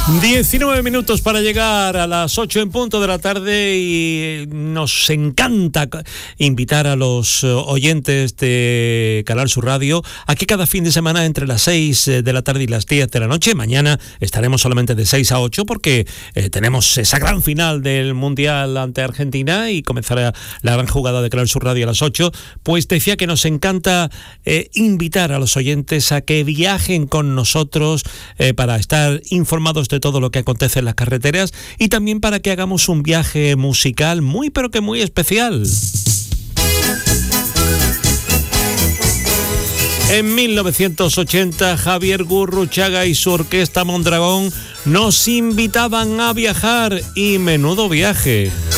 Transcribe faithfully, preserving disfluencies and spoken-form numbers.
diecinueve minutos para llegar a las ocho en punto de la tarde y nos encanta invitar a los oyentes de Canal Sur Radio a que cada fin de semana entre las seis de la tarde y las diez de la noche, mañana estaremos solamente de seis a ocho porque eh, tenemos esa gran final del Mundial ante Argentina y comenzará la gran jugada de Canal Sur Radio a las ocho, pues decía que nos encanta eh, invitar a los oyentes a que viajen con nosotros eh, para estar informados de todo lo que acontece en las carreteras y también para que hagamos un viaje musical muy pero que muy especial. En mil novecientos ochenta, Javier Gurruchaga y su orquesta Mondragón nos invitaban a viajar y menudo viaje.